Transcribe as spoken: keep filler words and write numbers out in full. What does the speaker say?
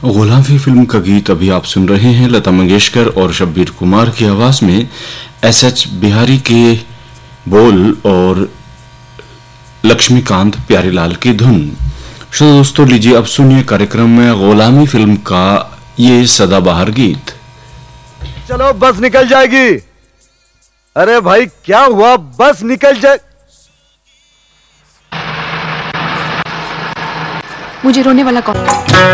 गुलामी फिल्म का गीत अभी आप सुन रहे हैं। लता मंगेशकर और शब्बीर कुमार की आवाज में एस एच बिहारी के बोल और लक्ष्मीकांत प्यारीलाल की धुन। सो दोस्तों, लीजिए अब सुनिए कार्यक्रम में गुलामी फिल्म का ये सदाबहार गीत। चलो बस निकल जाएगी। अरे भाई क्या हुआ, बस निकल जाए। मुझे रोने वाला कौन?